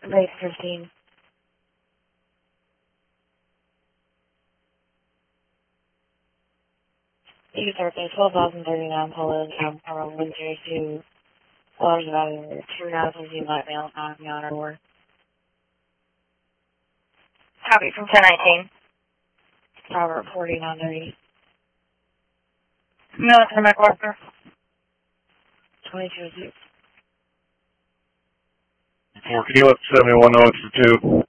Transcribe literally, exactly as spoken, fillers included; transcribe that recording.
Base fifteen. You can start there, twelve thousand thirty-nine, Poland, um, around one zero two, large value, two thousand, you might mail, on the honor war. Copy from ten nineteen. Tower forty-nine thirty. Military McWhorter. twenty-two oh six. four Kilo, seventy-one oh two.